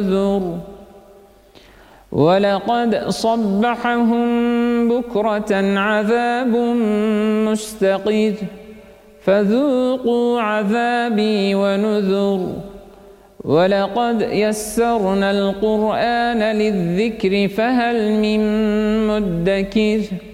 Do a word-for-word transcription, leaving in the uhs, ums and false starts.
ونذر ولقد صبحهم بكرة عذاب مستقر فذوقوا عذابي ونذر ولقد يسرنا القرآن للذكر فهل من مدكر